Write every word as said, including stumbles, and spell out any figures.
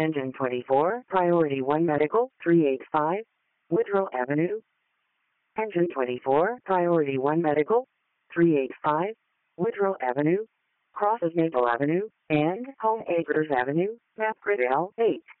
Engine twenty-four, Priority one Medical, three eighty-five, Woodrow Avenue. Engine twenty-four, Priority one Medical, three eighty-five, Woodrow Avenue, crosses Maple Avenue, and Home Acres Avenue, map grid L eight.